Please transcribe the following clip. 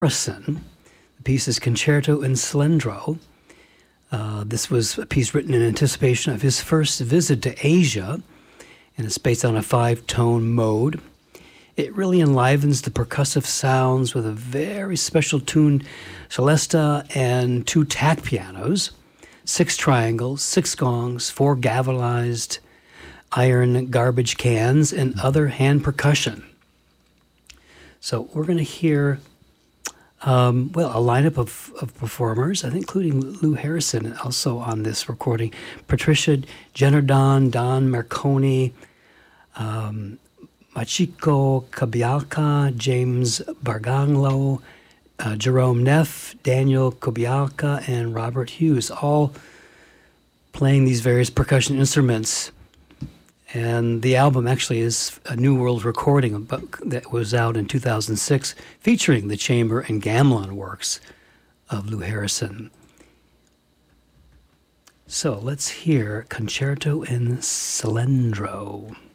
Harrison. The piece is Concerto in Slendro. This was a piece written in anticipation of his first visit to Asia, and it's based on a 5-tone mode. It really enlivens the percussive sounds with a very special tuned celesta and 2 tack pianos, 6 triangles, 6 gongs, 4 gavelized iron garbage cans, and other hand percussion. So we're going to hear a lineup of performers, I think including Lou Harrison also on this recording. Patricia Jenardon, Don Marconi, Machiko Kobialka, James Barganglo, Jerome Neff, Daniel Kobialka, and Robert Hughes, all playing these various percussion instruments. And the album actually is a New World recording that was out in 2006, featuring the chamber and gamelan works of Lou Harrison. So let's hear Concerto in Slendro.